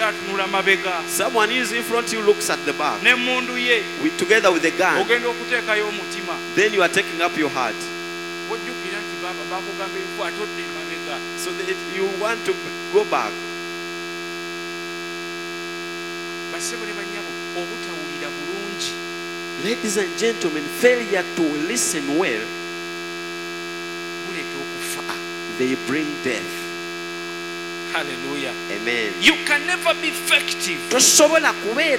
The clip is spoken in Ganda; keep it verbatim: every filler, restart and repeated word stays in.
atunula mabega. Someone is in front, you looks at the back. N'emmundu ye. With, together with the gun. Ogenda okuteekayo omutima. Then you are taking up your heart. Ojjukira nti baba bakugamba ebifo atodde emabega. So that you want to go back. Basebo ne bannyabo obutawulira bulungi. Ladies and gentlemen, failure to listen well, they bring death. Hallelujah. Amen. You can never be effective.